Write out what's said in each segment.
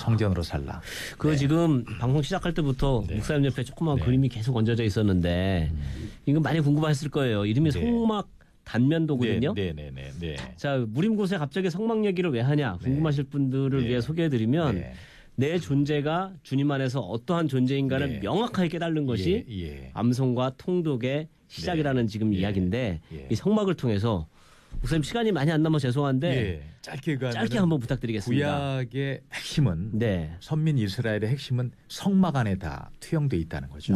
성전으로 살라. 그 지금 방송 시작할 때부터 목사님 옆에 조그만 그림이 계속 얹어져 있었는데 이거 많이 궁금하셨을 거예요. 이름이 성막 단면도거든요. 네. 자, 무림곳에 갑자기 성막 얘기를 왜 하냐 궁금하실 분들을 위해 소개해드리면 내 존재가 주님 안에서 어떠한 존재인가를 명확하게 깨달는 것이 암송과 통독의 시작이라는 지금 이야기인데 이 성막을 통해서 목사님 시간이 많이 안 남아 죄송한데 짧게 한번 부탁드리겠습니다. 구약의 핵심은 선민 이스라엘의 핵심은 성막 안에 다 투영돼 있다는 거죠.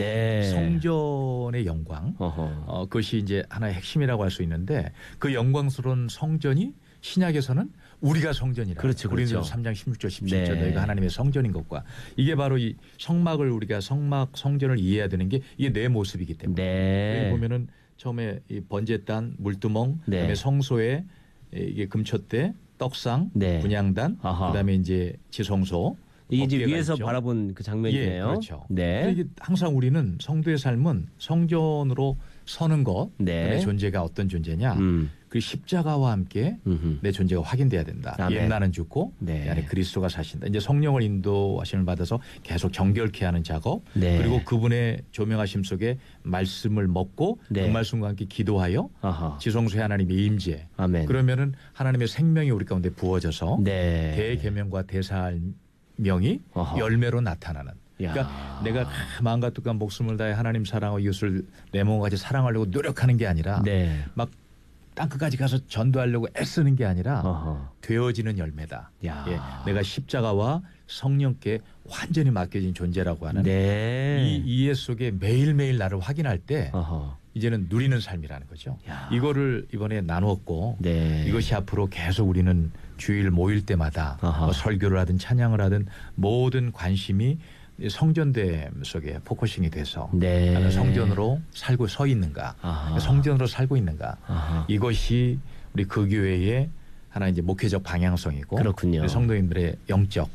성전의 영광 그것이 이제 하나의 핵심이라고 할 수 있는데 그 영광스러운 성전이 신약에서는 우리가 성전이라. 그렇죠. 고린도서 3장 16절 17절 너희가 하나님의 성전인 것과 이게 바로 이 성막을 우리가 성전을 이해해야 되는 게 이게 내 모습이기 때문에 여기 보면은 처음에 이 번제단, 물두멍, 그다음에 성소에 이게 금촛대, 떡상, 분향단, 그다음에 이제 지성소. 이게 이제 위에서 있죠. 바라본 그 장면이네요. 그렇죠. 이게 항상 우리는 성도의 삶은 성전으로 서는 것, 내 존재가 어떤 존재냐, 그 십자가와 함께 내 존재가 확인돼야 된다. 옛날은 죽고 내 안에 그리스도가 사신다. 이제 성령을 인도하심을 받아서 계속 정결케 하는 작업, 그리고 그분의 조명하심 속에 말씀을 먹고 그 말씀과 함께 기도하여 지성소에 하나님의 임재. 그러면은 하나님의 생명이 우리 가운데 부어져서 대계명과 대사명이 열매로 나타나는. 그러니까 내가 마음과 뜻과 목숨을 다해 하나님 사랑하고 이웃을 내 몸과 같이 사랑하려고 노력하는 게 아니라 막 땅끝까지 가서 전도하려고 애쓰는 게 아니라 되어지는 열매다. 내가 십자가와 성령께 완전히 맡겨진 존재라고 하는 이 이해 속에 매일매일 나를 확인할 때 이제는 누리는 삶이라는 거죠. 이거를 이번에 나누었고 이것이 앞으로 계속 우리는 주일 모일 때마다 설교를 하든 찬양을 하든 모든 관심이 성전됨 속에 포커싱이 돼서 나는 성전으로 살고 서 있는가, 성전으로 살고 있는가, 이것이 우리 그 교회의 하나 이제 목회적 방향성이고 그렇군요. 성도님들의 영적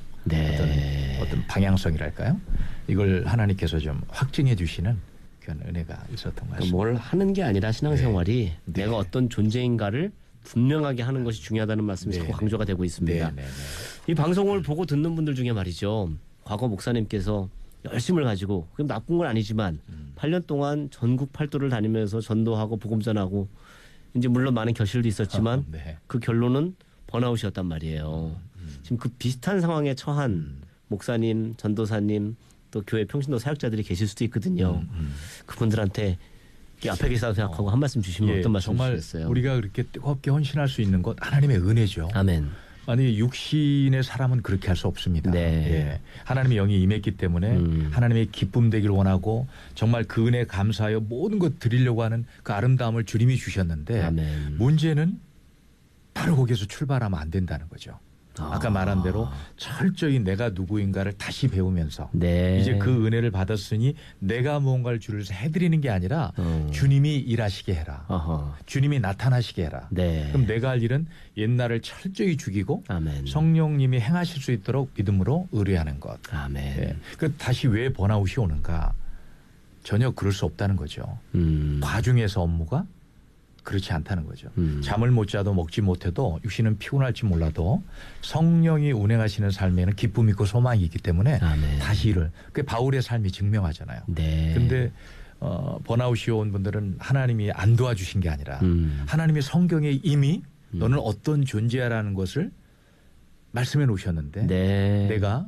어떤 방향성이랄까요? 이걸 하나님께서 좀 확증해 주시는 그런 은혜가 있었던 것 같습니다. 뭘 하는 게 아니라 신앙생활이 내가 어떤 존재인가를 분명하게 하는 것이 중요하다는 말씀이 자꾸 강조가 되고 있습니다. 이 방송을 보고 듣는 분들 중에 말이죠. 과거 목사님께서 열심을 가지고 그럼 나쁜 건 아니지만 8년 동안 전국 팔도를 다니면서 전도하고 복음 전하고 이제 물론 많은 결실도 있었지만 그 결론은 번아웃이었단 말이에요. 지금 그 비슷한 상황에 처한 목사님, 전도사님 또 교회 평신도 사역자들이 계실 수도 있거든요. 그분들한테 앞에 계시다고 생각하고 한 말씀 주시면 어떤 말씀 주시겠어요? 정말 우리가 그렇게 뜨겁게 헌신할 수 있는 것 하나님의 은혜죠. 아멘. 아니 육신의 사람은 그렇게 할 수 없습니다. 하나님의 영이 임했기 때문에 하나님의 기쁨 되기를 원하고 정말 그 은혜에 감사하여 모든 것 드리려고 하는 그 아름다움을 주님이 주셨는데 문제는 바로 거기에서 출발하면 안 된다는 거죠. 아까 말한 대로 철저히 내가 누구인가를 다시 배우면서 이제 그 은혜를 받았으니 내가 무언가를 주를 해드리는 게 아니라 주님이 일하시게 해라. 주님이 나타나시게 해라. 그럼 내가 할 일은 옛날을 철저히 죽이고 성령님이 행하실 수 있도록 믿음으로 의뢰하는 것. 그 다시 왜 번아웃이 오는가? 전혀 그럴 수 없다는 거죠. 과중해서 업무가 그렇지 않다는 거죠. 잠을 못 자도 먹지 못해도 육신은 피곤할지 몰라도 성령이 운행하시는 삶에는 기쁨이 있고 소망이 있기 때문에 다시 일을. 그게 바울의 삶이 증명하잖아요. 그런데 번아웃이 온 분들은 하나님이 안 도와주신 게 아니라 하나님의 성경에 이미 너는 어떤 존재야라는 것을 말씀해 놓으셨는데 내가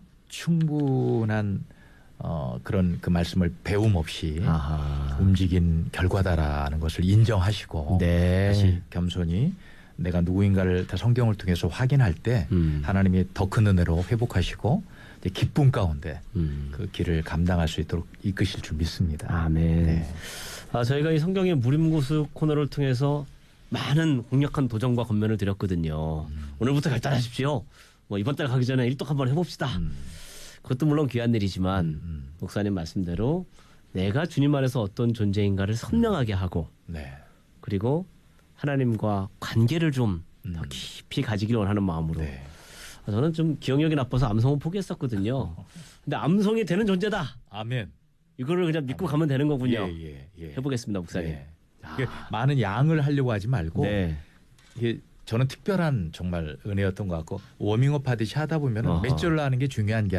충분한 그런 그 말씀을 배움 없이 움직인 결과다라는 것을 인정하시고 다시 겸손히 내가 누구인가를 다 성경을 통해서 확인할 때 하나님이 더 큰 은혜로 회복하시고 이제 기쁨 가운데 그 길을 감당할 수 있도록 이끄실 줄 믿습니다. 아멘. 저희가 이 성경의 무림고수 코너를 통해서 많은 강력한 도전과 권면을 드렸거든요. 오늘부터 결단하십시오. 뭐 이번 달 가기 전에 일독 한번 해봅시다. 그것도 물론 귀한 일이지만 목사님 말씀대로 내가 주님 안에서 어떤 존재인가를 선명하게 하고 그리고 하나님과 관계를 좀 더 깊이 가지기를 원하는 마음으로 저는 좀 기억력이 나빠서 암송은 포기했었거든요. 근데 암송이 되는 존재다. 아멘. 이거를 그냥 믿고 가면 되는 거군요. 해보겠습니다, 목사님. 많은 양을 하려고 하지 말고 이게 저는 특별한 정말 은혜였던 것 같고 워밍업 하듯이 하다 보면 몇 절로 하는 게 중요한 게